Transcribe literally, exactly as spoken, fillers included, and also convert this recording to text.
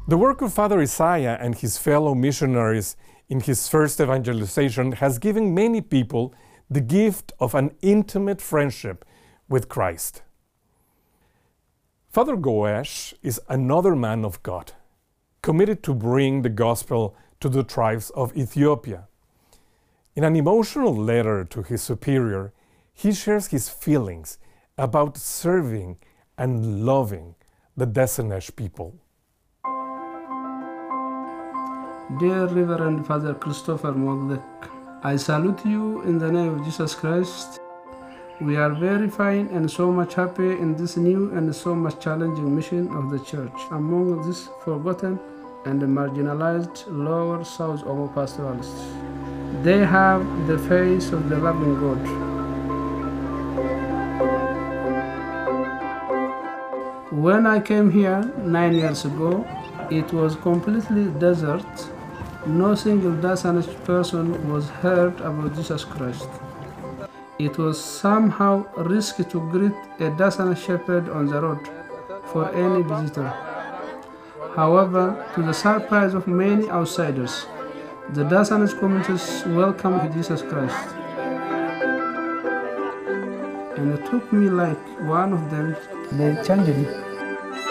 The work of Father Isaiah and his fellow missionaries in his first evangelization has given many people the gift of an intimate friendship with Christ. Father Goesh is another man of God, committed to bring the gospel to the tribes of Ethiopia. In an emotional letter to his superior, he shares his feelings about serving and loving the Desenesh people. Dear Reverend Father Christopher Moldek, I salute you in the name of Jesus Christ. We are very fine and so much happy in this new and so much challenging mission of the Church among these forgotten and marginalized lower South Omo pastoralists. They have the face of the loving God. When I came here nine years ago, it was completely desert. No single Desenesh person was heard about Jesus Christ. It was somehow risky to greet a Desenesh shepherd on the road for any visitor. However, to the surprise of many outsiders, the Desenesh communities welcomed Jesus Christ. And it took me like one of them. They changed me.